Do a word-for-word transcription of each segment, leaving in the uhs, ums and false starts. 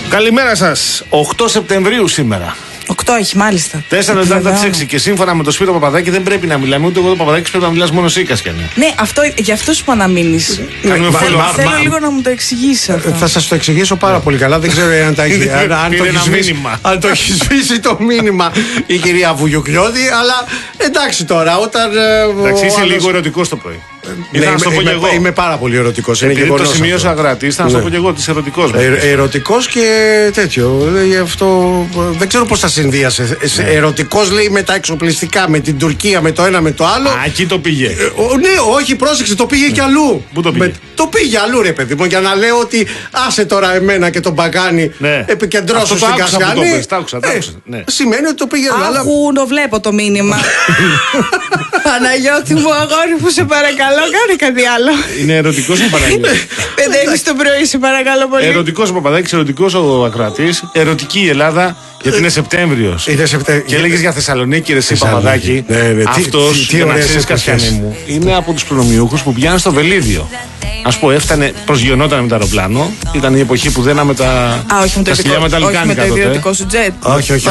Καλημέρα σας. οκτώ Σεπτεμβρίου σήμερα. οκτώ έχει, μάλιστα. τέσσερα λεπτά μετά τις έξι. Και σύμφωνα με τον Σπύρο Παπαδάκη δεν πρέπει να μιλάμε. Ούτε εγώ το Παπαδάκη πρέπει να μιλάς μόνο εσύ, Κασιανή. Ναι, αυτό, για αυτό σου είπα να μείνεις. Ναι, θέλω θέλω λίγο να μου το εξηγήσεις αυτό. Θα σας το εξηγήσω πάρα πολύ καλά. Δεν ξέρω αν, τα έχει, αν, αν, το έχει σβήσει, αν το έχει σβήσει το μήνυμα η κυρία Βουγιουκλιώδη. Αλλά εντάξει τώρα, όταν. Εντάξει, είσαι λίγο ερωτικός το πρωί. Ναι, είμαι, είμαι, είμαι, είμαι πάρα πολύ ερωτικός. Επειδή το σημείωσε ο Αγρατής, θα να σου πω και εγώ ότι είσαι ερωτικός. Ε, ερωτικός και τέτοιο. Γι' αυτό δεν ξέρω πώς θα συνδύασε. Ναι. Ερωτικός λέει με τα εξοπλιστικά, με την Τουρκία, με το ένα με το άλλο. Α, εκεί το πήγε. Ε, ο, ναι, όχι, πρόσεξε, το πήγε ναι. και αλλού. Πού το πήγε? Με, το πήγε αλλού, ρε παιδί μου, για να λέω ότι άσε τώρα εμένα και τον Παγκάνη ναι. επικεντρώσω στην Κασιανή. Ε, ναι. Σημαίνει ότι το πήγε αλλού. Αχού, το βλέπω το μήνυμα. Παναγιώτη μου, αγόρι μου, σε παρακαλώ. Κάνε κάτι άλλο. Είναι ερωτικός ο Παναγιώτης. Παιδεύεις το πρωί, σε παρακαλώ πολύ. Ερωτικός ο Παπαδάκης, ερωτικός ο Ακροατής. Ερωτική η Ελλάδα, γιατί είναι Σεπτέμβριος. Είναι Σεπτέμβριο. Και έλεγες για Θεσσαλονίκη, ρε εσύ Παπαδάκη. Ναι, ναι. Αυτός, τι, για να ξέρεις, Κασιανή μου, είναι από τους προνομιούχους που πηγαίνουν στο Βελίδιο. Ας πω, έφτανε, προσγειωνόταν με το αεροπλάνο. Ήταν η εποχή που δέναμε τα. Α, όχι με το ιδιωτικό σου τζετ. Όχι, όχι.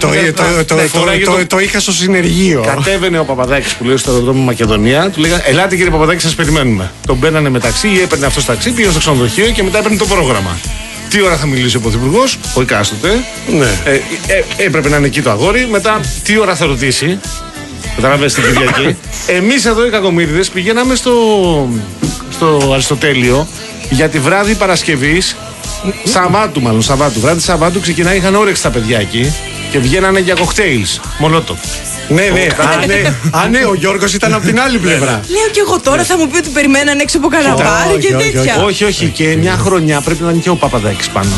Το είχα στο συνεργείο. Κατέβαινε ο Παπαδάκης που λέει στο αεροδρόμιο Μακεδονία. Του λέγανε, ελάτε κύριε Παπαδάκη, σας περιμένουμε. Τον μπαίνανε μεταξύ ή έπαιρνε αυτό ταξί, πήγαινε στο ξενοδοχείο και μετά έπαιρνε το πρόγραμμα. Τι ώρα θα μιλήσει ο Πρωθυπουργός, ο εκάστοτε. Ναι. Ε, ε, έπρεπε να είναι εκεί το αγόρι. Μετά, τι ώρα θα ρωτήσει. Καταλαβαίνετε την Κυριακή. Εμείς εδώ οι κακομοίριδες πηγαίναμε στο, στο Αριστοτέλειο για τη βράδυ Παρασκευής, Σαββάτου μάλλον, Σαββάτου. Βράδυ Σαββάτου ξεκινάει, είχαν όρεξη τα παιδιά εκεί και βγαίνανε για κοκτέιλς. Μολότοφ. Ναι, ναι. Α, ναι. Α, ναι, ο Γιώργος ήταν από την άλλη πλευρά. Λέω και εγώ τώρα θα μου πει ότι περιμέναν έξω από καναπάρι και τέτοια. Όχι, όχι. Και μια χρονιά πρέπει να είναι και ο Παπαδάκης πάνω.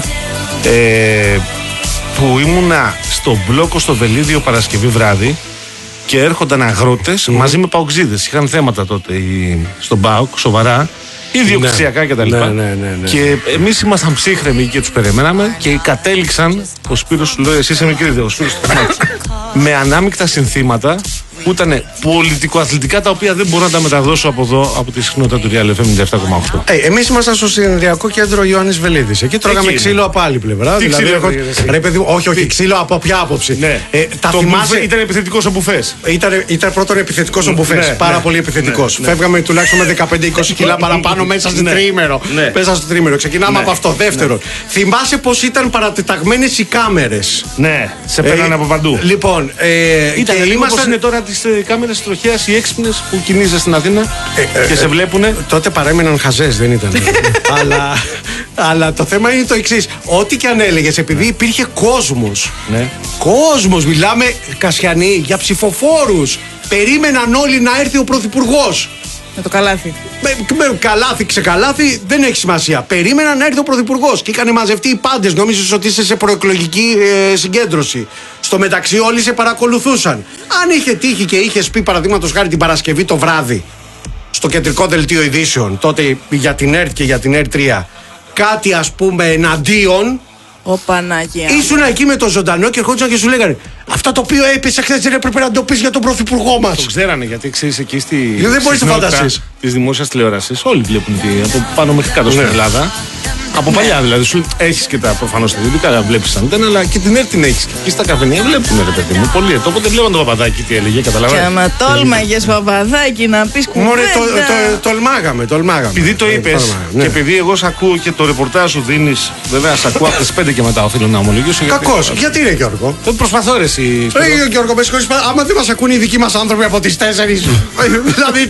Που ήμουνα στο μπλόκο στο Βελίδιο Παρασκευή βράδυ και έρχονταν αγρότες mm. μαζί με παοξίδες. Είχαν θέματα τότε στον ΠΑΟΚ, σοβαρά, ιδιοκτησιακά κτλ. Ναι, ναι, ναι, ναι. Και εμείς ήμασταν ψύχρεμοι και τους περιμέναμε και κατέληξαν. Ο Σπύρος σου λέει: εσύ είσαι μικρή, ο Σπύρος του με ανάμεικτα συνθήματα που ήταν πολιτικοαθλητικά, τα οποία δεν μπορώ να τα μεταδώσω από εδώ, από τη συχνότητα του Real εφ εμ ενενήντα επτά κόμμα οκτώ. Ε, εμείς ήμασταν στο συνεδριακό κέντρο Ιωάννης Βελίδης. Εκεί τρώγαμε εκεί ξύλο από άλλη πλευρά. Τι δηλαδή, ξύλο, έχω... ρε παιδί, όχι, όχι, ξύλο από ποια άποψη. Ναι. Ε, τα το θυμάσαι... μπουφέ, ήταν επιθετικός ο μπουφές. Ήταν, ήταν πρώτον επιθετικός ο μπουφές. Ναι, πάρα ναι, πολύ επιθετικός. Ναι, ναι. Φεύγαμε τουλάχιστον με δεκαπέντε είκοσι κιλά παραπάνω μέσα στο τρίμερο. Μέσα στο τρίμερο. Ξεκινάμε από αυτό. Δεύτερον, θυμάσαι πως ήταν παρατεταγμένες οι κάμερες. Ναι, σε παίρνανε από παντού. Λοιπόν, ήταν λίγο όπως είναι τώρα τις κάμερες τροχέας, οι έξυπνες που κινείζεσαι στην Αθήνα ε, ε, και σε βλέπουνε. Τότε παρέμειναν χαζές, δεν ήταν. αλλά, αλλά το θέμα είναι το εξής. Ό,τι και αν έλεγες, επειδή υπήρχε κόσμος. Ναι. Κόσμος, μιλάμε, Κασιανή, για ψηφοφόρους. Περίμεναν όλοι να έρθει ο Πρωθυπουργός. Με το καλάθι. Με, με καλάθι, ξεκαλάθι, δεν έχει σημασία. Περίμεναν να έρθει ο Πρωθυπουργός και είχαν μαζευτεί οι πάντες. Νόμιζες ότι είσαι σε προεκλογική ε, συγκέντρωση. Στο μεταξύ, όλοι σε παρακολουθούσαν. Αν είχε τύχει και είχε πει, παραδείγματος χάρη, την Παρασκευή το βράδυ, στο κεντρικό δελτίο ειδήσεων, τότε για την ΕΡΤ και για την ΕΡΤ τρία, κάτι ας πούμε εναντίον. Ω Παναγία. Ήσουν εκεί με το ζωντανό και ερχόντουσαν και σου λέγανε: αυτό το οποίο έπεσε χθες δεν έπρεπε να το πεις για τον Πρωθυπουργό μας. Το ξέρανε, γιατί ξέρεις εκεί στη. Δεν μπορείς να φανταστείς. Της δημόσιας τηλεόρασης, όλοι βλέπουν τι, από πάνω μέχρι κάτω στην Ελλάδα. Από παλιά δηλαδή, σου έχεις και τα προφανώς τα δυτικά, βλέπεις αντένα, αλλά και την ΕΡΤ την έχεις. Και στα καφενεία βλέπουν, ρε παιδί μου, πολύ. Οπότε βλέπαν τον Παπαδάκη τι έλεγε, καταλαβαίνεις. Και άμα τόλμαγες, Παπαδάκη, να πεις κουβέντα. Μωρέ, το, το, τολμάγαμε, τολμάγαμε. Επειδή το είπες ναι. και επειδή εγώ σ' ακούω και το ρεπορτάζ σου δίνεις, βέβαια σ' ακούω από τις πέντε και μετά, οφείλω να ομολογήσω. Κακός, γιατί, γιατί είναι Γιώργο. Δεν προσπαθώ ρε εσύ. Ε, Γιώργο, με συγχωρείς, άμα δεν μας ακούνε οι δικοί μας άνθρωποι από τις τέσσερις. Δηλαδή,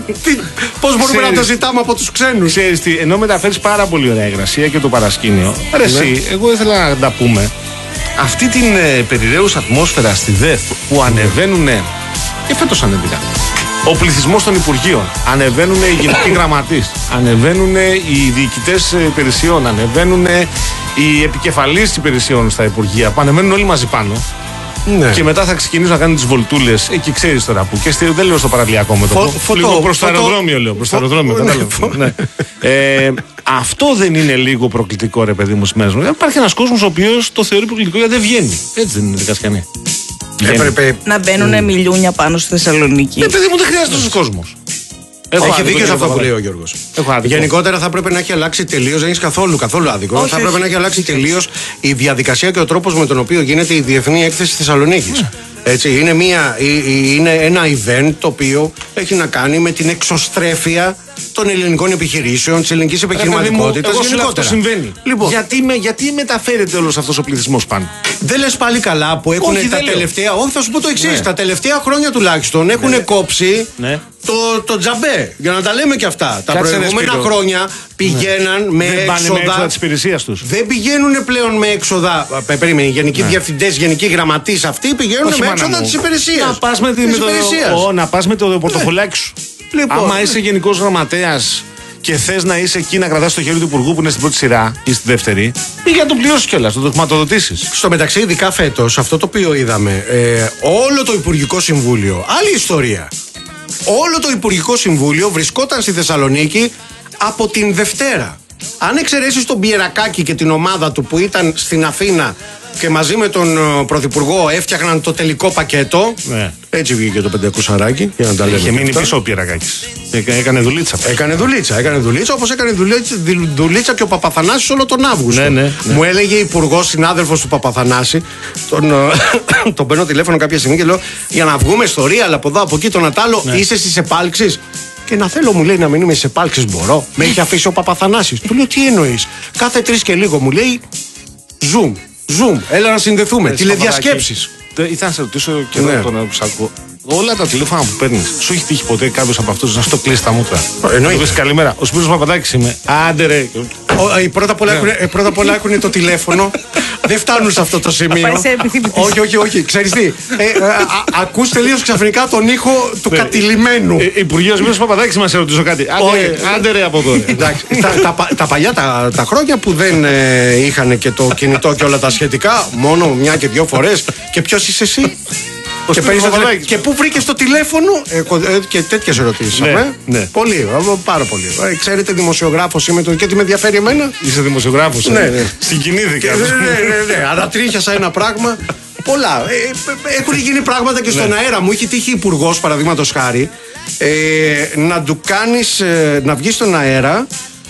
πώς μπορούμε να το ζητάμε από τους ξένους. Ξέρεις τι, ενώ μεταφέρεις πάρα πολύ ωραία υγρασία και το παρασκήνιο. Ρε εσύ, εγώ ήθελα να τα πούμε. Αυτή την ε, περιραίουσα ατμόσφαιρα στη ΔΕΘ που ανεβαίνουν και φέτος ανέβηκαν ο πληθυσμός των Υπουργείων, ανεβαίνουν οι γενικοί γραμματείς, ανεβαίνουν οι διοικητές υπηρεσιών, ανεβαίνουν οι επικεφαλείς υπηρεσιών στα Υπουργεία, που ανεβαίνουν όλοι μαζί πάνω. Ναι. Και μετά θα ξεκινήσω να κάνω τις βολτούλες. Εκεί ξέρεις τώρα που. Και δεν λέω στο παραλιακό μέτωπο. Φω, λίγο προς το αεροδρόμιο λέω. Προς το αεροδρόμιο. Ναι. ε, αυτό δεν είναι λίγο προκλητικό, ρε παιδί μου, στις μέρες. Υπάρχει ένας κόσμος ο οποίος το θεωρεί προκλητικό γιατί δεν βγαίνει. Έτσι δεν είναι, Κασιανή. Έπρεπε να μπαίνουν mm. μιλιούνια πάνω στη Θεσσαλονίκη. Ναι, παιδί μου, δεν χρειάζεται τόσο κόσμος. Έχω έχει δίκιο σε αυτό που λέει ο Γιώργος. Γενικότερα θα πρέπει να έχει αλλάξει τελείως, δεν έχει καθόλου, καθόλου άδικο. Όχι, θα όχι. πρέπει να έχει αλλάξει τελείως η διαδικασία και ο τρόπος με τον οποίο γίνεται η Διεθνή Έκθεση Θεσσαλονίκης. Έτσι, είναι, μια, είναι ένα event το οποίο έχει να κάνει με την εξωστρέφεια των ελληνικών επιχειρήσεων, της ελληνικής επιχειρηματικότητας. Εγώ σου λέω αυτό συμβαίνει. Λοιπόν, γιατί, με, γιατί μεταφέρεται όλος αυτός ο πληθυσμός πάνω. Δεν λες πάλι καλά που έχουν όχι, τα τελευταία. Όχι, θα σου πω το εξής. Ναι. Τα τελευταία χρόνια τουλάχιστον έχουν ναι. κόψει ναι. Το, το τζαμπέ. Για να τα λέμε και αυτά. Τα Κάτσε προηγούμενα χρόνια πηγαίναν ναι. με δεν έξοδα. Με έξοδα της υπηρεσίας τους. Δεν πηγαίνουν πλέον με έξοδα. Περίμενε, οι γενικοί ναι. διευθυντές, γενικοί γραμματείς αυτοί πηγαίνουν όχι με έξοδα της υπηρεσίας. Να πας με, το, με το πορτοφολάκι σου. Λοιπόν, άμα είσαι γενικός γραμματέας και θες να είσαι εκεί να κρατάς το χέρι του υπουργού που είναι στην πρώτη σειρά ή στη δεύτερη, πήγε να τον πληρώσεις κιόλας, να το χρηματοδοτήσεις. Στο μεταξύ, ειδικά φέτος, αυτό το οποίο είδαμε, ε, όλο το Υπουργικό Συμβούλιο, άλλη ιστορία. Όλο το Υπουργικό Συμβούλιο βρισκόταν στη Θεσσαλονίκη από την Δευτέρα. Αν εξαιρέσεις τον Πιερακάκη και την ομάδα του που ήταν στην Αθήνα και μαζί με τον Πρωθυπουργό έφτιαχναν το τελικό πακέτο. Ναι. Έτσι βγήκε το πεντακόσαράκι για να τα λέμε. Είχε μείνει πίσω ο Πιερακάκης. Έκανε δουλίτσα. Έκανε δουλίτσα, έκανε δουλίτσα όπως έκανε δουλίτσα, δουλίτσα και ο Παπαθανάσης όλο τον Αύγουστο. Ναι, ναι, ναι. Μου έλεγε υπουργός, συνάδελφος του Παπαθανάση, τον, τον παίρνω τηλέφωνο κάποια στιγμή και λέω για να βγούμε στο Real από εδώ από εκεί τον Ατάλο, ναι. είσαι στις επάλξεις. Και να θέλω, μου λέει, να μην είμαι στις επάλξεις, μπορώ. Με έχει αφήσει ο Παπαθανάσης. Του λέω, τι εννοείς? Κάθε τρεις και λίγο μου λέει, Zoom, Zoom, έλα να συνδεθούμε. Τηλεδιασκέψεις. Ήθελα να σε ρωτήσω και εδώ ναι. τον ακούω. Όλα τα τηλέφωνα που παίρνεις, σου έχει τύχει ποτέ κάποιος από αυτούς να στο κλείσει τα μούτρα? Εννοείται. Καλημέρα. Ο Σπύρος Παπαδάκης είμαι. Άντε ρε. Πρώτα απ' όλα έχουν το τηλέφωνο. Δεν φτάνουν σε αυτό το σημείο. Όχι, όχι, όχι. Ξέρεις τι. Ακούς τελείως ξαφνικά τον ήχο του κατηλημένου. Υπουργός Σπύρος Παπαδάκης, μας ρωτήσω κάτι. Άντε ρε από εδώ. Τα παλιά τα χρόνια που δεν είχαν και το κινητό και όλα τα σχετικά, μόνο μια και δύο φορές. Και ποιος είσαι εσύ? Και, και πού βρήκες το τηλέφωνο ε, ε, και τέτοιες ερωτήσεις. Ναι, ε? ναι. Πολύ, πάρα πολύ. Ε, ξέρετε, δημοσιογράφος είμαι το, και τι με ενδιαφέρει εμένα. Είσαι δημοσιογράφος. Ναι, ναι. Συγκινήθηκα. Ναι, ναι, ναι, ναι. Ανατρίχιασα ένα πράγμα. Πολλά. Ε, έχουν γίνει πράγματα και στον ναι. αέρα. Μου είχε τύχει υπουργός, παραδείγματος χάρη, ε, να του κάνεις, ε, να βγει στον αέρα.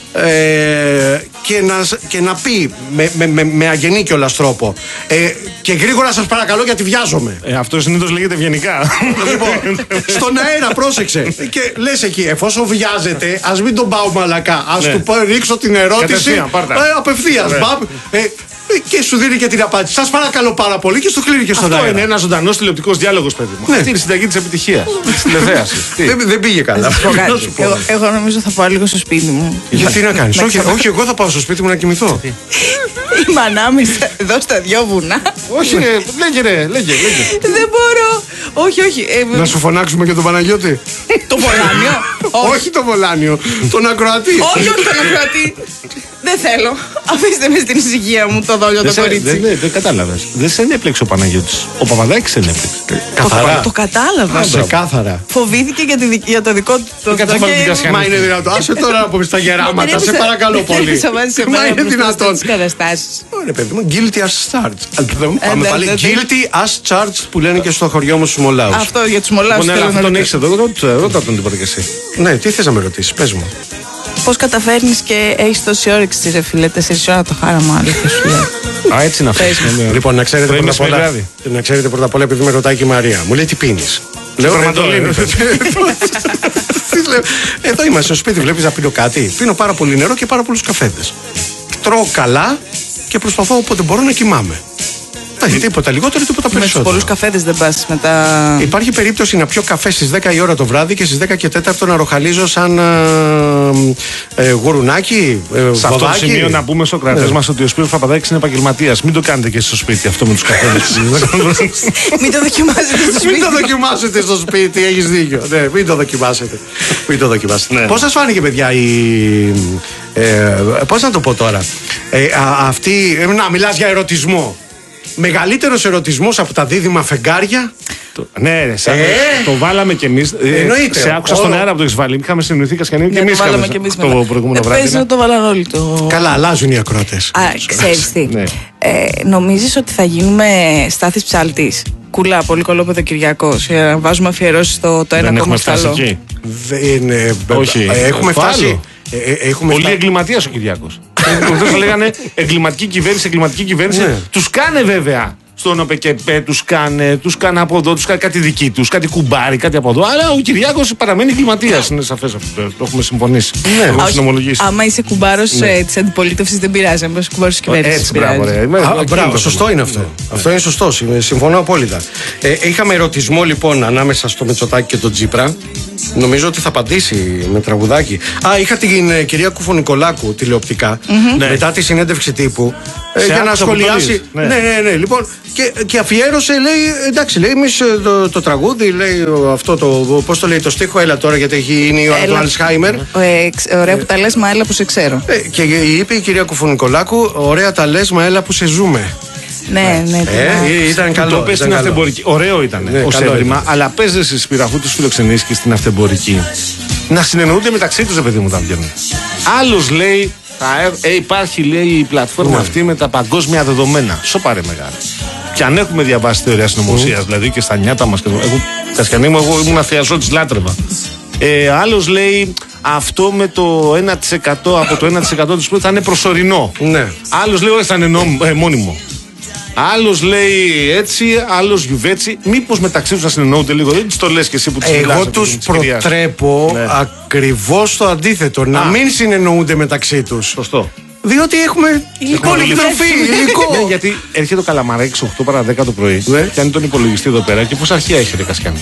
Ε, και, να, και να πει με, με, με, με αγενή κιόλας τρόπο ε, και γρήγορα σας παρακαλώ γιατί βιάζομαι. ε, Αυτό συνήθως λέγεται ευγενικά. Λοιπόν, στον αέρα πρόσεξε. Και λες εκεί, εφόσον βιάζεται, ας μην τον πάω μαλακά. Ας ναι. του πω, ρίξω την ερώτηση ε, απευθείας. Ε, και σου δίνει και την απάντηση. Σας παρακαλώ πάρα πολύ και σου κλείνει και στον αέρα. Αυτό είναι ένας ζωντανός τηλεοπτικός διάλογος, παιδί μου. Ναι. Αυτή είναι η συνταγή της επιτυχίας. Της τηλεθέασης. δεν, δεν πήγε καλά. εγώ, εγώ νομίζω θα πάω λίγο στο σπίτι μου. Γιατί να κάνεις? όχι, όχι, εγώ θα πάω στο σπίτι μου να κοιμηθώ. Η μανά μου εδώ στα δυο βουνά. Όχι, ρε, λέγε, ρε, λέγε, λέγε. Δεν μπορώ. Όχι, όχι. Να σου φωνάξουμε και τον Παναγιώτη. Το Βολάνιο. Όχι το Βολάνιο. Τον ακροατή. Όχι, όχι τον ακροατή. Δεν θέλω. Αφήστε με στην ησυχία μου το δόλιο το κορίτσι. Δεν κατάλαβες. Δεν σε ενέπλεξε ο Παναγιώτης. Ο Παπαδάκης σε ενέπλεξε. Καθαρά. Το κατάλαβα. Ξεκάθαρα. Φοβήθηκε για το δικό του το δοχείο. Μα είναι δυνατόν. Άσε τώρα να πούμε στα γεράματα. Σε παρακαλώ πολύ. Μα είναι δυνατόν. Ωραία, παιδί μου. Guilty as charged. Πάμε πάλι. Guilty as charged που λένε και στο χωριό μου στους Μολάους. Αυτό για τους Μολάους. Τον έχεις εδώ. Ρώτα τον τίποτα κι εσύ. Ναι, τι θες να με ρωτήσεις? Πες μου. Πώς καταφέρνεις και έχεις τόση όρεξη, ρε φίλε, τέσσερις ώρα το χάραμα, αλήθεια σου λέω. Α, έτσι να φέρεις. Λοιπόν, να ξέρετε, πρώτα απ' όλα, να ξέρετε πρώτα απ' όλα, επειδή με ρωτάει και η Μαρία, μου λέει τι πίνεις. Λέω, εδώ είμαστε στο σπίτι, βλέπεις να πίνω κάτι? Πίνω πάρα πολύ νερό και πάρα πολλούς καφέδες. Τρώω καλά και προσπαθώ όποτε μπορώ να κοιμάμαι. Όχι, τίποτα λιγότερο, τίποτα περισσότερο. Με πολλούς καφέδες δεν πας μετά. Υπάρχει περίπτωση να πιω καφέ στις δέκα η ώρα το βράδυ και στις δέκα και τέταρτο να ροχαλίζω σαν ε, ε, γουρουνάκι. Ε, σε αυτό το σημείο να πούμε στους κρατές ναι. μας ότι ο Σπύρος Παπαδάκης είναι επαγγελματίας. Μην το κάνετε και στο σπίτι αυτό με τους καφέδες. Μην το δοκιμάσετε στο σπίτι. Μην το δοκιμάσετε στο σπίτι, έχεις δίκιο. Ναι, μην το δοκιμάσετε. Μην το δοκιμάσετε. Ναι. Πώς σας φάνηκε, παιδιά, η. Ε, πώς να το πω τώρα. Ε, α, αυτή. Ε, να μιλάς για ερωτισμό. Μεγαλύτερος ερωτισμός από τα δίδυμα φεγγάρια. Το, ναι, ρε, σαν, ε, το βάλαμε κι εμείς. Εννοείται. Σε άκουσα στον αέρα από το Εξβαλή. Είχαμε συνεννοηθεί Κασκανή και εμείς είχαμε το προηγούμενο βράδυ. Πες να το βάλαν όλοι το. Καλά, αλλάζουν οι ακροατές. Α, ξέρεις τι. Ναι. Ε, νομίζεις ότι θα γίνουμε Στάθης Ψάλτης? Κουλά, πολύ κολόπεδο Κυριακός. Βάζουμε αφιερώσεις στο το ένα Δεν έχουμε κόμμα φτάσει σταλό. εκεί. Δεν, ε, Όχι. Έχουμε Το φτάσει. άλλο. Ε, ε, έχουμε Πολύ φτάσει. εγκληματίας ο Κυριάκος. Χθες θα λέγανε εγκληματική κυβέρνηση, εγκληματική κυβέρνηση. Ναι. Τους κάνε βέβαια στον ΟΠΕΚΕΠΕ, τους κάνε, τους κάνε από εδώ, τους κάνε κάτι δική τους, κάτι κουμπάρι, κάτι από εδώ. Αλλά ο Κυριάκος παραμένει εγκληματίας. Είναι σαφές αυτό. Το έχουμε συμφωνήσει. Ναι. Το έχουμε Όχι, συνομολογήσει. άμα είσαι κουμπάρος Ναι. ε, της αντιπολίτευσης δεν πειράζει. Αν είσαι κουμπάρος της κυβέρνησης. Έτσι, πειράζει. μπράβο, ρε. Α, Εκεί μπράβο, το σωστό θέμα. είναι αυτό. Αυτό είναι σωστό. συμ- Συμφωνώ απόλυτα. Ε, είχαμε ερωτισμό λοιπόν ανάμεσα στο Μητσοτάκη και τον Τσίπρα. Νομίζω ότι θα απαντήσει με τραγουδάκι. Α, είχα την ε, κυρία Κουφο-Νικολάκου τηλεοπτικά Ναι. μετά τη συνέντευξη τύπου ε, Σε για να άκουσα που το σχολιάσει. λες, ναι. Ναι, ναι, ναι. Λοιπόν, και, και αφιέρωσε, λέει, εντάξει, λέει, εμείς ε, το, το τραγούδι, λέει ο- αυτό το. Πώς το λέει, το στίχο, έλα τώρα γιατί έχει είναι η ώρα του Έλα. Αλσχάιμερ. Ε, εξ- ωραία που τα λες, μα έλα που σε ξέρω. Ε, και είπε η κυρία Κουφο-Νικολάκου, ωραία τα λες, μα έλα που σε ζούμε. Ναι, ναι. τι να- Ε, ήταν καλό. Το πες ήταν στην καλό. αυτεμπορική. Ωραίο ήταν Ναι, ω καλό έβριμα, ήταν. αλλά παίζει στη σπήρα αφού του φιλοξενήσει και στην αυτεμπορική. Να συνεννοούνται μεταξύ του, παιδί μου, όταν βγαίνουν. Άλλο λέει, θα, ε, ε, υπάρχει λέει η πλατφόρμα Ναι. αυτή με τα παγκόσμια δεδομένα. Σοπαρέ μεγάλο. Και αν έχουμε διαβάσει θεωρία συνωμοσία, δηλαδή και στα νιάτα μα. Εγώ, Κασιανή μου, εγώ ήμουν θεασό τη λάτρευα. Ε, Άλλο λέει, αυτό με το ένα τοις εκατό από το ένα τοις εκατό του σπίτι θα είναι προσωρινό. Ναι. Άλλο λέει, όχι, θα είναι νόμ- ε, μόνιμο. Άλλο λέει έτσι, άλλο γιουβέτσι. Μήπω μεταξύ του να συνεννοούνται λίγο, δεν το λε και εσύ που του μιλάς. Εγώ από του την ευκαιρία. προτρέπω Ναι. ακριβώς το αντίθετο. Να Α. μην συνεννοούνται μεταξύ τους. Σωστό. Διότι έχουμε υλικό, Έχουμε τροφή, υλικό. Ναι, γιατί έρχεται ο Καλαμαράκης οκτώ παρά δέκα το πρωί, Ναι. πιάνει τον υπολογιστή εδώ πέρα και πόσα αρχεία έχει, ρε Κασιάνη.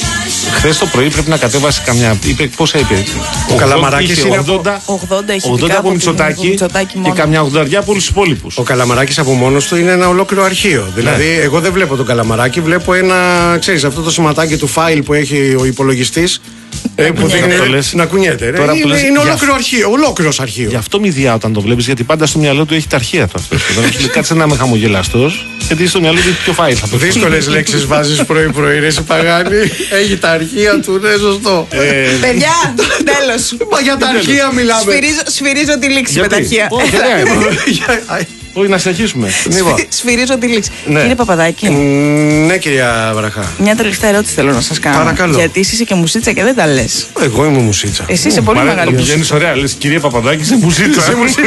Χθε το πρωί πρέπει να κατέβασε καμιά. Είπε, πόσα είπε. Ο Καλαμαράκης είχε είναι από- ογδόντα, ογδόντα έχει ογδόντα δικά από από Μητσοτάκη Μητσοτάκη και μόνο. καμιά ογδόντα από όλου του υπόλοιπου. Ο Καλαμαράκης από μόνος του είναι ένα ολόκληρο αρχείο. Δηλαδή, εγώ δεν βλέπω τον Καλαμαράκη, βλέπω ένα, ξέρεις, αυτό το σηματάκι του file που έχει ο υπολογιστής. ε, που κουνιέται. δείχνει Το λες. να κουνιέται. ρε. Τώρα που Είναι, λες, είναι για ολόκληρο αρχείο. Ολόκληρος αρχείο. Γι' αυτό μηδιά όταν το βλέπει, γιατί πάντα στο μυαλό του έχει τα αρχεία του αυτό. Δεν σου λέει κάτσε να είμαι χαμογελαστό, γιατί στο μυαλό του έχει πιο φάιλ. Θα πω. Δύσκολες λέξεις βάζεις πρωί-πρωί, ρε Παγάνη. Έχει τα αρχεία του, ναι, σωστό. Ε, Παιδιά, τέλος. Μα για τα αρχεία μιλάμε. Σφυρίζω, σφυρίζω τη λήξη με γιατί? τα αρχεία. Όχι, ωραία είναι. Για- Όχι, να συνεχίσουμε. Λοιπόν, Σφυρίζω τη λήξη. Ναι. Κύριε Παπαδάκη, Ναι, κυρία Βραχά. μια τελευταία ερώτηση θέλω να σας κάνω. Παρακαλώ. Γιατί εσύ είσαι και μουσίτσα και δεν τα λες. Εγώ είμαι μουσίτσα. Εσύ είσαι πολύ μ' αρέσει, μεγάλη το μουσίτσα. πηγαίνεις ωραία. Λες, κυρία Παπαδάκη, σε μουσίτσα.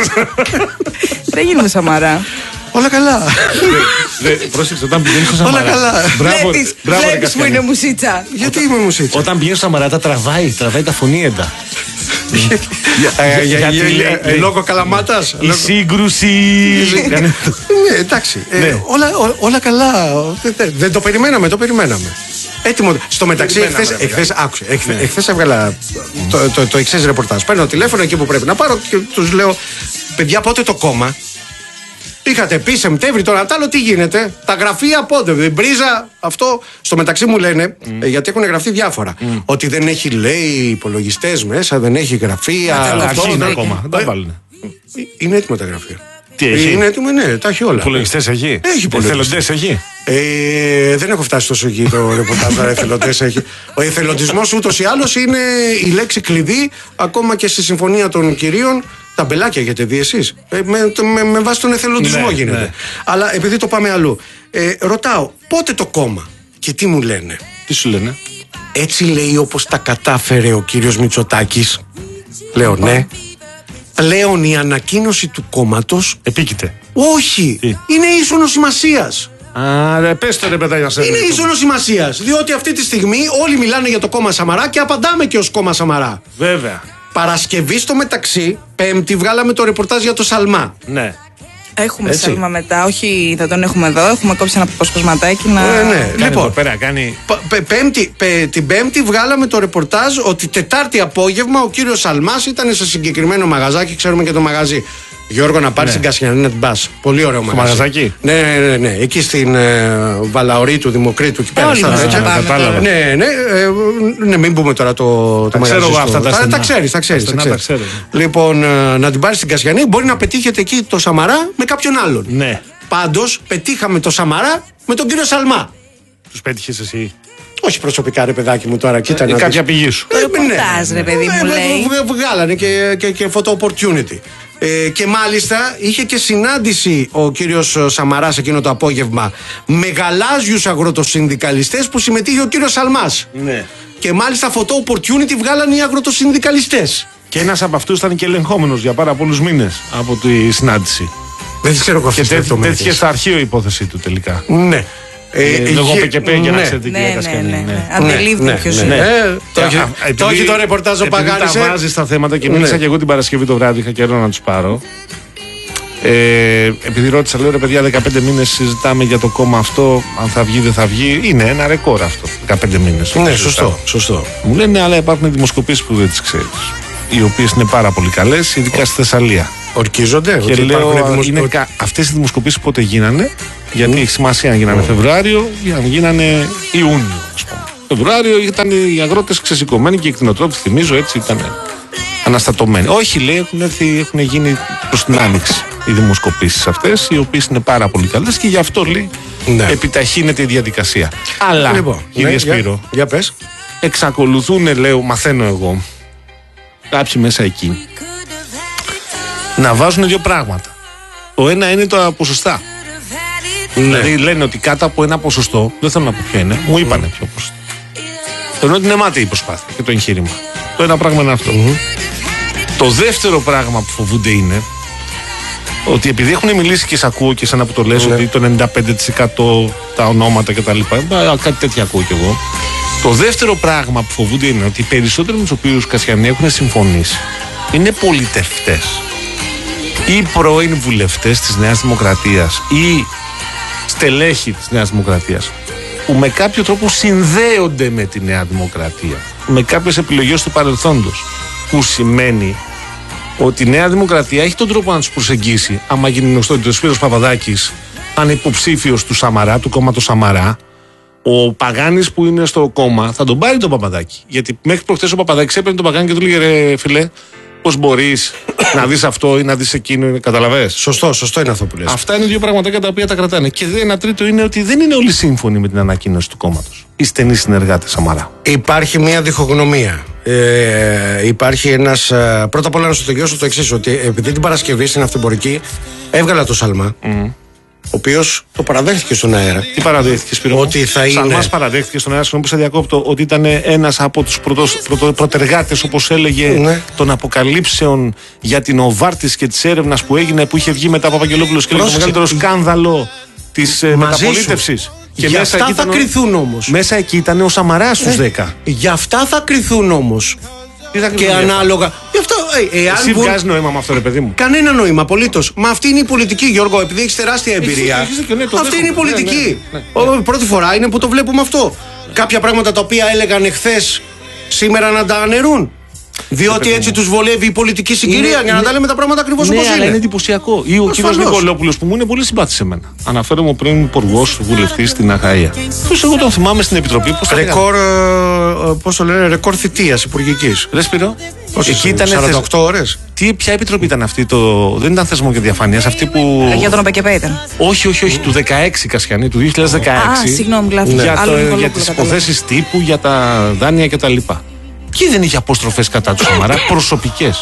Δεν γίνεται Σαμαρά. Όλα καλά. Δε, πρόσεξε, όταν πηγαίνεις στο Όλα Σαμαρά. καλά. Μπράβο, Βλέπεις, μπράβο, ρε βλέπεις που Κασιανή. είναι μουσίτσα. Γιατί είμαι μουσίτσα. Όταν πηγαίνεις στο Σαμαρά, τα τραβάει, τραβάει τα φωνήεντα. Ε, για- γιατί για- λέει- για- λέει- Λόγω καλαμάτας. Η σύγκρουση. Ναι, εντάξει. Ε, Ναι. όλα, ό- όλα καλά. Δεν- δεν- Δεν το περιμέναμε, το περιμέναμε. Έτοιμο. Στο μεταξύ, Περιμέναμε, εχθές, ρε παιδιά. εχθές, άκουσε, εχθές, εχθές έβγαλα το, το, το εξής ρεπορτάζ. Παίρνω τηλέφωνο εκεί που πρέπει να πάρω και τους λέω, παιδιά, πότε το κόμμα. Είχατε πει Σεπτέμβρη, τον Νατάλο, τι γίνεται. Τα γραφεία πότε, δεν μπρίζα αυτό. Στο μεταξύ μου λένε, ε, γιατί έχουν γραφτεί διάφορα. Ότι δεν έχει, λέει, υπολογιστέ μέσα, δεν έχει γραφεία. Μα, αυτό, Αρχή είναι δεν- ακόμα. Δεν τα Ε, βάλουνε. Είναι έτοιμα τα γραφεία. Τι έχει? Είναι έτοιμο, ναι, τα έχει όλα. Υπολογιστές έχει. Έχει υπολογιστές. Εθελοντές έχει. Ε, δεν έχω φτάσει τόσο εκεί το ρεπορτάζ, αλλά εθελοντές έχει. Ο εθελοντισμός ούτως ή άλλως είναι η λέξη κλειδί, ακόμα και στη συμφωνία των κυρίων. Τα μπελάκια έχετε δει εσείς. Ε, με, το- με, με βάση τον εθελοντισμό Ναι, γίνεται. ναι. Αλλά επειδή το πάμε αλλού. Ε, ρωτάω, πότε το κόμμα και τι μου λένε. Τι σου λένε. Έτσι λέει όπως τα κατάφερε ο κύριος Μητσοτάκης. Λέω ναι. Πλέον η ανακοίνωση του κόμματος. Επίκειται. Όχι, Τι? είναι ίσονος σημασίας. Α, ρε, πες το ρε παιδάκι να σε Είναι ρωτήσω. ίσονος σημασίας. Διότι αυτή τη στιγμή όλοι μιλάνε για το κόμμα Σαμαρά και απαντάμε και ως κόμμα Σαμαρά. Βέβαια. Παρασκευή στο μεταξύ, Πέμπτη βγάλαμε το ρεπορτάζ για το Σαλμά. Ναι. Έχουμε Έτσι. Σάλμα μετά, όχι δεν τον έχουμε εδώ. Έχουμε κόψει ένα αποσπασματάκι να. Ε, ναι. Κάνει Λοιπόν, εδώ πέρα, κάνει. π- π- πέμπτη, πε- την Πέμπτη βγάλαμε το ρεπορτάζ ότι Τετάρτη απόγευμα ο κύριος Σαλμάς ήταν σε συγκεκριμένο μαγαζάκι, ξέρουμε και το μαγαζί. Γιώργο, να πάρει Ναι. την Κασιανή να την πα. Πολύ ωραίο μαγαζί. μαγαζάκι? Ναι, ναι, ναι, ναι. Εκεί στην ε, Βαλαωρή του Δημοκρίτου. Εκεί πέρα. Όλοι στα μας τέτοια. θα πάμε κατάλαβα. τώρα. Ναι, ναι, ε, ναι, μην πούμε τώρα το, το Τα μαγαζί. ξέρω εγώ στο- αυτά τα τα, στενά. τα ξέρεις, τα ξέρεις. Τα τα στενά τα ξέρεις. ξέρω. Λοιπόν, ε, να την πάρει στην Κασιανή, μπορεί να πετύχετε εκεί το Σαμαρά με κάποιον άλλον. Ναι. Πάντως, πετύχαμε το Σαμαρά με τον κύριο Σαλμά. Τους πέτυχες εσύ. Όχι προσωπικά, ρε παιδάκι μου τώρα, κοίτα Ε, να κάποια δεις. πηγή σου. Το ρεπορτάζ, ρε παιδί μου, Ε, λέει. βγ- βγάλανε και, και, και photo opportunity. Ε, και μάλιστα είχε και συνάντηση ο κύριος Σαμαράς εκείνο το απόγευμα με γαλάζιους αγροτοσυνδικαλιστές που συμμετείχε ο κύριος Σαλμάς. Ναι. Και μάλιστα photo opportunity βγάλαν οι αγροτοσυνδικαλιστές. Και ένας από αυτούς ήταν και ελεγχόμενος για πάρα πολλούς μήνες από τη συνάντηση. Δεν ξέρω κοφτή. Και τέτοιε στο αρχείο η υπόθεση του τελικά. Ναι. Ε, Λόγω ΠΚΠ για να ξέρετε ναι, ναι, ναι, ναι. Αντιλήφθηκε ποιος είναι. Το έχει το ρεπορτάζ ο Παγάνης. Τα βάζει στα θέματα και μίλησα και εγώ την Παρασκευή το βράδυ, είχα καιρό να τους πάρω. Ε, επειδή ρώτησα, λέω ρε παιδιά, δεκαπέντε μήνες συζητάμε για το κόμμα αυτό, αν θα βγει δεν θα βγει. Είναι ένα ρεκόρ αυτό, δεκαπέντε μήνες. Ναι, σωστό, σωστό. Μου λένε, αλλά υπάρχουν δημοσκοπήσεις που δεν τις ξέρεις, οι οποίες είναι πάρα πολύ καλές, ειδικά στη Θεσσαλία. Ορκίζονται. Και λέω, είναι κα... αυτές οι δημοσκοπήσεις πότε γίνανε, γιατί mm. έχει σημασία αν γίνανε mm. Φεβρουάριο ή αν γίνανε Ιούνιο, ας πούμε. Φεβρουάριο ήταν οι αγρότες ξεσηκωμένοι και οι κτηνοτρόφοι, θυμίζω, έτσι ήταν αναστατωμένοι. Όχι, λέει, έχουν, έρθει, έχουν γίνει προς την άνοιξη οι δημοσκοπήσεις αυτές, οι οποίες είναι πάρα πολύ καλές και γι' αυτό, λέει, ναι. επιταχύνεται η διαδικασία. Αλλά, λοιπόν, κύριε ναι, Σπύρο, για, για πες. εξακολουθούν, λέω, μαθαίνω εγώ, κάποιοι μέσα εκεί, να βάζουν δύο πράγματα. Το ένα είναι τα ποσοστά. Ναι. Δηλαδή λένε ότι κάτω από ένα ποσοστό, δεν θέλω να πω ποιο είναι, μου είπανε ποιο ποσοστό. Θεωρώ ότι είναι μάταιη η προσπάθεια και το εγχείρημα. Το ένα πράγμα είναι αυτό. Mm-hmm. Το δεύτερο πράγμα που φοβούνται είναι ότι επειδή έχουν μιλήσει και σ' ακούω και σαν που το λες, mm-hmm. ότι το ενενήντα πέντε τοις εκατό τα ονόματα κτλ. Κάτι τέτοιο ακούω κι εγώ. Το δεύτερο πράγμα που φοβούνται είναι ότι οι περισσότεροι με τους οποίους Κασιανοί έχουν συμφωνήσει είναι πολιτευτές ή πρώην βουλευτές της Νέας Δημοκρατίας ή στελέχη της Νέας Δημοκρατίας που με κάποιο τρόπο συνδέονται με τη Νέα Δημοκρατία, με κάποιες επιλογές του παρελθόντος, που σημαίνει ότι η Νέα Δημοκρατία έχει τον τρόπο να τους προσεγγίσει. Άμα γίνει γνωστό ότι ο Σπύρος Παπαδάκης αν υποψήφιος του Σαμαρά, του κόμματος Σαμαρά, ο Παγάνης που είναι στο κόμμα θα τον πάρει τον Παπαδάκη. Γιατί μέχρι προχτές ο Παπαδάκης έπαιρνε τον Παγάνη και του λέγε ρε φίλε, πώς μπορείς να δεις αυτό ή να δεις εκείνο, καταλαβαίνεις. Σωστό, σωστό είναι αυτό που λες. Αυτά είναι δύο πραγματάκια τα οποία τα κρατάνε. Και ένα τρίτο είναι ότι δεν είναι όλοι σύμφωνοι με την ανακοίνωση του κόμματος. Οι στενοί συνεργάτες Σαμαρά. Υπάρχει μια διχογνωμία. Ε, υπάρχει ένας. Πρώτα απ' όλα να σου τελειώσω το εξής: ότι επειδή την Παρασκευή στην αυτοεμπορική έβγαλα το Σαλμά. Mm. Ο οποίος το παραδέχτηκε στον αέρα. Τι παραδέχτηκε, Σπύρο? Ότι θα είναι. Σαλμάς παραδέχτηκε στον αέρα, συγγνώμη που σε διακόπτω, ότι ήταν ένας από τους πρωτο, προτεργάτες, όπως έλεγε, ναι. των αποκαλύψεων για την οβάρτιση και της έρευνας που έγινε, που είχε βγει μετά από Παπαγγελόπουλος και το μεγαλύτερο σκάνδαλο της μεταπολίτευσης. Και για αυτά θα ήταν, κρυθούν όμως. Μέσα εκεί ήταν ο Σαμαράς στους ε, δέκα. Για αυτά θα κρυθούν όμως. Και ανάλογα. Γι' αυτό, ε, εάν εσύ βγάζει νόημα με αυτό, ρε παιδί μου. Κανένα νόημα, απολύτως. Μα αυτή είναι η πολιτική, Γιώργο, επειδή έχει τεράστια εμπειρία. Έχεις, έχεις, ναι, αυτή είναι η πολιτική. Ναι, ναι, ναι. Πρώτη φορά είναι που το βλέπουμε αυτό. Κάποια πράγματα τα οποία έλεγαν εχθές σήμερα να τα αναιρούν. Διότι έτσι τους βολεύει η πολιτική συγκυρία, είναι, για να τα λέμε τα πράγματα ακριβώς ναι, όπως είναι. Είναι εντυπωσιακό. Ή ο κύριος Νικολόπουλος που μου είναι πολύ συμπάθης σε μένα. Αναφέρομαι πριν υπουργός βουλευτής στην Αχαΐα. Πώς εγώ τον θυμάμαι στην Επιτροπή. Ρεκόρ, πώς το λένε, ρεκόρ θητείας υπουργικής. Ρε Σπύρο. Εκεί ήταν σαράντα οκτώ ώρες. Τι, ποια επιτροπή ήταν αυτή, το... δεν ήταν θεσμό και διαφάνειας, αυτή που. Για τον ΟΠΚΠ ήταν. Όχι, όχι, όχι, του δεκαέξι Κασιανή, του δύο χιλιάδες δεκαέξι. Α, συγγνώμη, λάθος. Για, το, για τις υποθέσεις τύπου, για τα δάνεια κτλ. Και δεν είχε απόστροφες κατά του Σαμαρά, προσωπικές.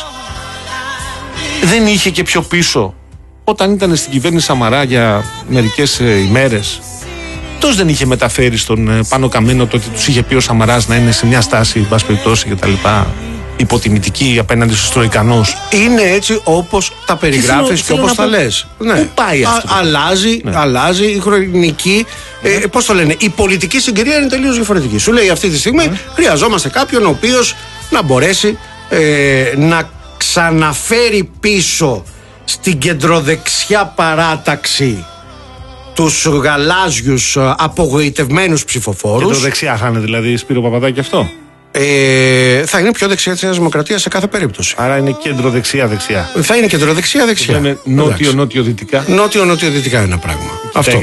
Δεν είχε και πιο πίσω, όταν ήταν στην κυβέρνηση Σαμαρά για μερικές ε, ημέρες, τόσο δεν είχε μεταφέρει στον ε, Πάνο Καμένο το ότι τους είχε πει ο Σαμαράς να είναι σε μια στάση, εν πάση περιπτώσει κτλ. Υποτιμητική απέναντι στους Τροικανούς. Είναι έτσι όπως τα περιγράφεις και, και όπως τα λες. Ναι. Πού πάει αυτό? Α, αλλάζει, ναι. αλλάζει η χρονική. Ναι. Ε, πώς το λένε, η πολιτική συγκυρία είναι τελείως διαφορετική. Σου λέει αυτή τη στιγμή ναι. χρειαζόμαστε κάποιον ο οποίος να μπορέσει ε, να ξαναφέρει πίσω στην κεντροδεξιά παράταξη τους γαλάζιους απογοητευμένους ψηφοφόρους. Κεντροδεξιά θα είναι δηλαδή, Σπύρο Παπαδάκη, αυτό? Ε, θα είναι πιο δεξιά της Νέας Δημοκρατίας σε κάθε περίπτωση. Άρα είναι κεντροδεξιά-δεξιά. Θα είναι κεντροδεξιά-δεξιά. Είναι νότιο-νότιο-δυτικά. Νότιο-νότιο-δυτικά είναι ένα πράγμα. Αυτό.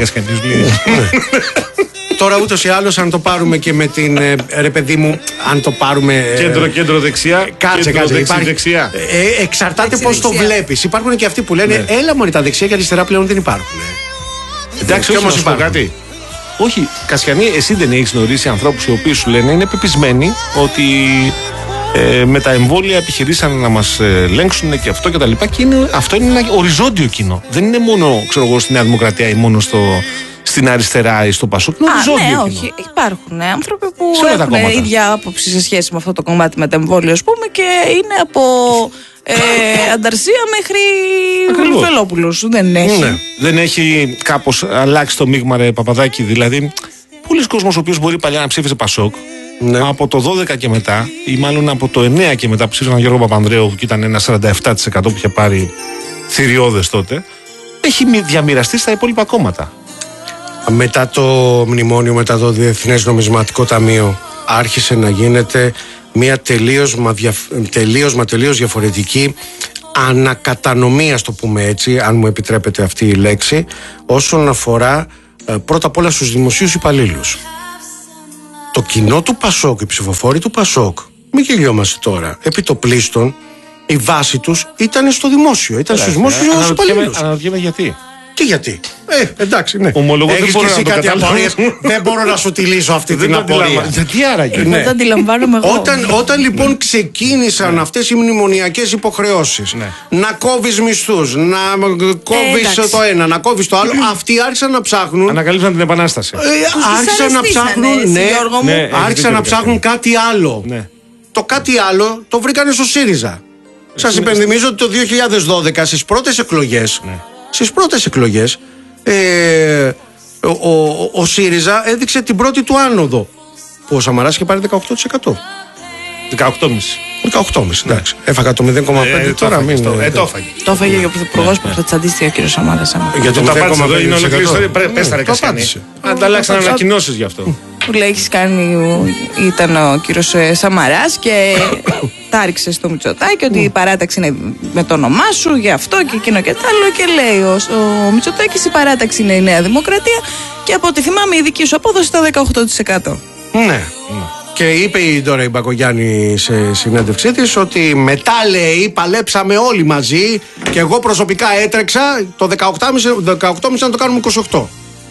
Τώρα ούτως ή άλλως, αν το πάρουμε και με την. Ρε παιδί μου, αν το πάρουμε. Κέντρο-κέντρο-δεξιά. Κάτσε, κάτσε. Δεξιά. Ε, εξαρτάται πώς το βλέπεις. Υπάρχουν και αυτοί που λένε ναι. έλα μωρί, τα δεξιά και αριστερά πλέον δεν υπάρχουν. Εντάξει, όμως υπάρχουν κάτι. Όχι, Κασιανή, εσύ δεν έχεις γνωρίσει ανθρώπους οι οποίοι σου λένε, είναι πεπισμένοι ότι Ε, με τα εμβόλια επιχειρήσαν να μας ελέγξουν και αυτό και τα λοιπά. Και είναι, αυτό είναι ένα οριζόντιο κοινό. Δεν είναι μόνο, ξέρω εγώ, στη Νέα Δημοκρατία ή μόνο στο, στην αριστερά ή στο Πασόκ. Είναι οριζόντιο ναι, κοινό. όχι. Υπάρχουν άνθρωποι που σε έχουν ίδια άποψη σε σχέση με αυτό το κομμάτι με τα εμβόλια, ας πούμε, και είναι από ε, Ανταρσία μέχρι Βελόπουλος. Δεν έχει. Ναι. Δεν έχει κάπως αλλάξει το μείγμα, ρε Παπαδάκη. Δηλαδή, πολλοί κόσμος ο οποίος μπορεί παλιά να ψήφισε Πασόκ. Ναι. Από το δώδεκα και μετά, ή μάλλον από το εννέα και μετά που ψήφισαν Γιώργο Παπανδρέου, και ήταν ένα σαράντα επτά τοις εκατό που είχε πάρει θηριώδες τότε, έχει διαμοιραστεί στα υπόλοιπα κόμματα. Μετά το μνημόνιο, μετά το Διεθνές Νομισματικό Ταμείο, άρχισε να γίνεται μια τελείως μα, δια, τελείως, μα τελείως διαφορετική ανακατανομή, ας το πούμε έτσι, αν μου επιτρέπετε αυτή η λέξη, όσον αφορά ε, πρώτα απ' όλα στους δημοσίους υπαλλήλους. Το κοινό του Πασόκ, οι ψηφοφόροι του Πασόκ, μην γελιόμαστε τώρα, επί το πλήστον, η βάση τους ήταν στο δημόσιο, ήταν στους δημόσιους υπαλλήλους. Αναρωτιέμαι γιατί. Τι γιατί. Ε, εντάξει, ναι. Ομολογώ, έχεις δεν και εσύ κάτι καταλάβω. απορίες. Δεν μπορώ να σου τη λύσω αυτή Δεν την το απορία. αντιλαμβα- Γιατί άραγε. Ναι. Δεν τα αντιλαμβάνομαι εγώ. Όταν, όταν λοιπόν ξεκίνησαν αυτές οι μνημονιακές υποχρεώσεις, Ναι. να κόβεις μισθούς, να κόβεις εντάξει. το ένα, να κόβεις το άλλο, αυτοί άρχισαν να ψάχνουν. Ανακαλύψαν την Επανάσταση. ε, άρχισαν να δυσαρεστήσανε, ψάχνουν. εσύ, Ναι, Γιώργο μου. Ναι, έχεις άρχισαν δίκιο, να ρε, ψάχνουν κάτι άλλο. Ναι. Το κάτι άλλο το βρήκανε στο ΣΥΡΙΖΑ. Σας υπενθυμίζω ότι το δύο χιλιάδες δώδεκα στις πρώτες εκλογές, Ναι. στις πρώτες εκλογές, ε, ο, ο, ο ΣΥΡΙΖΑ έδειξε την πρώτη του άνοδο, που ο Σαμαράς είχε πάρει δεκαοκτώ τοις εκατό. δεκαοκτώ κόμμα πέντε. δεκαοκτώ κόμμα πέντε, εντάξει. Έφαγα το μηδέν κόμμα πέντε Ε, τώρα. το Μην, έφαγες, το- ε, ε, το έφαγε. Το έφαγε και ο Πρωθυπουργός που θα τσαντίστηκε ο κύριος Σαμάρας. άμα. Για το Το τα μηδέν πάτησε κόμμα εδώ, πέντε είναι τοις εκατό. ολόκληρη ιστορία. Πρέ- Ναι, Πες τα ρε το Κασιάνη. απάντησε. Ανταλλάξαν Το- ανακοινώσεις γι' αυτό. Που λέει έχεις κάνει, ήταν ο κύριος ε, Σαμαράς και τα ρίξε στο Μητσοτάκη ότι η παράταξη είναι με το όνομά σου, γι' αυτό και εκείνο και τ' άλλο, και λέει ο, ο Μητσοτάκης η παράταξη είναι η Νέα Δημοκρατία και από ό,τι θυμάμαι η δική σου απόδοση ήταν δεκαοκτώ τοις εκατό. Ναι. Και είπε η Ντόρα η Μπακογιάννη σε συνέντευξή της ότι μετά, λέει, παλέψαμε όλοι μαζί και εγώ προσωπικά έτρεξα το δεκαοκτώ κόμμα πέντε να το κάνουμε είκοσι οκτώ.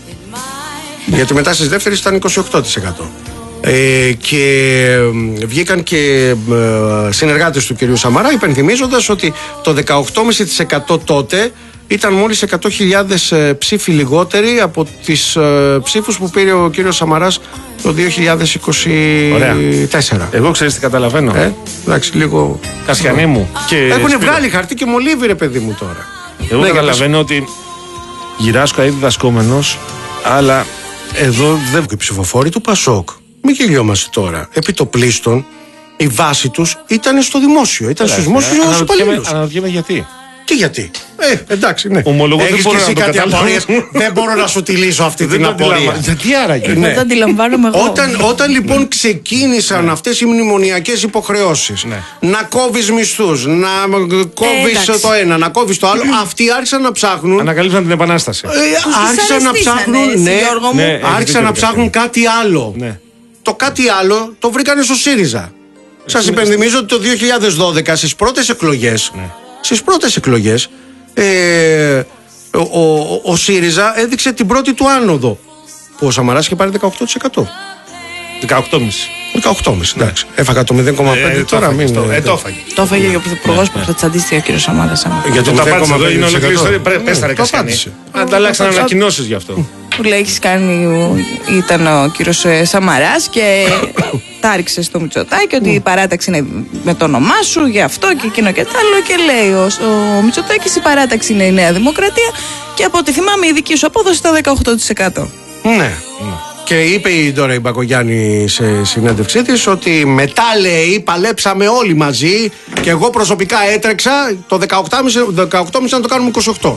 Γιατί μετά στις δεύτερες ήταν είκοσι οκτώ τοις εκατό. Ε, και ε, βγήκαν και ε, συνεργάτες του κυρίου Σαμαρά υπενθυμίζοντας ότι το δεκαοκτώ κόμμα πέντε τοις εκατό τότε ήταν μόλις εκατό χιλιάδες ε, ψήφοι λιγότεροι από τις ε, ψήφους που πήρε ο κύριος Σαμαράς το δύο χιλιάδες είκοσι τέσσερα. Εγώ ξέρεις τι καταλαβαίνω. Ε, εντάξει, λίγο. Κασιανή μου. Και Έχουν Σπύρο. βγάλει χαρτί και μολύβι, ρε παιδί μου τώρα. Εγώ Ναι, καταλαβαίνω ότι γυράσκω ήδη διδασκόμενος, αλλά εδώ δεν. Οι ψηφοφόροι του Πασόκ, μην γελιόμαστε τώρα, επί το πλήστον, η βάση τους ήταν στο δημόσιο, ήταν στους δημόσιους Αναρωτιέμαι- υπαλλήλους. Αναρωτιέμαι γιατί. Τι γιατί. Ε, εντάξει, ναι. Ομολογώ, δεν Έχεις μπορώ και να εσύ το κάτι καταλάβω. απορίες. Δεν μπορώ να σου τη λύσω αυτή Δεν την το απορία. αντιλαμβα- Γιατί άραγε. Ναι. Δεν τα αντιλαμβάνομαι εγώ. Όταν, όταν λοιπόν ξεκίνησαν αυτές οι μνημονιακές υποχρεώσεις, Ναι. να κόβεις μισθούς, να κόβεις εντάξει. το ένα, να κόβεις το άλλο, αυτοί άρχισαν να ψάχνουν. Ανακαλύψαν την Επανάσταση. Ε, άρχισαν να δυσαρεστήσανε, ψάχνουν. εσύ, Ναι, Γιώργο μου. Ναι, έχεις άρχισαν δίκιο, να ψάχνουν κάτι άλλο. Ναι. Το κάτι άλλο το βρήκανε στο ΣΥΡΙΖΑ. Σας υπενθυμίζω ότι το δύο χιλιάδες δώδεκα στις πρώτες εκλογές, Ναι. στις πρώτες εκλογές, ε, ο, ο, ο ΣΥΡΙΖΑ έδειξε την πρώτη του άνοδο, που ο Σαμαράς είχε πάρει δεκαοκτώ τοις εκατό. δεκαοκτώ κόμμα πέντε. δεκαοκτώ κόμμα πέντε, εντάξει. Έφαγα το μηδέν κόμμα πέντε Ε, το τώρα. έφαγες, Μην, το- ε, ε, το έφαγε. Το έφαγε και ο Πρωθυπουργός που θα τσαντίστηκε ο κύριος Σαμάρας. άμα. Για το Το τα μηδέν πάτησε κόμμα εδώ, πέντε είναι τοις ολόκληρη εκατό. ιστορία. Πρέ- Πες τα ρε Το Κασιανή. απάντησε. Ανταλλάξαν Το- το- ανακοινώσεις γι' αυτό. Που λέει έχεις κάνει, ήταν ο κύριος ε, Σαμαράς και τα ρίξε στο Μητσοτάκη ότι η παράταξη είναι με το όνομά σου, γι' αυτό και εκείνο και τ' άλλο, και λέει ο, ο Μητσοτάκης η παράταξη είναι η Νέα Δημοκρατία και από ό,τι θυμάμαι η δική σου απόδοση ήταν δεκαοκτώ τοις εκατό. Ναι. Και είπε η Ντόρα η Μπακογιάννη σε συνέντευξή της ότι μετά, λέει, παλέψαμε όλοι μαζί και εγώ προσωπικά έτρεξα το δεκαοκτώ κόμμα πέντε να το κάνουμε είκοσι οκτώ.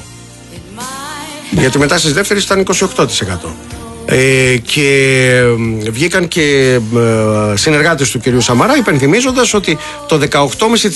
Γιατί μετά στις δεύτερες ήταν είκοσι οκτώ τοις εκατό. Ε, και ε, βγήκαν και ε, συνεργάτες του κυρίου Σαμαρά υπενθυμίζοντας ότι το δεκαοκτώ κόμμα πέντε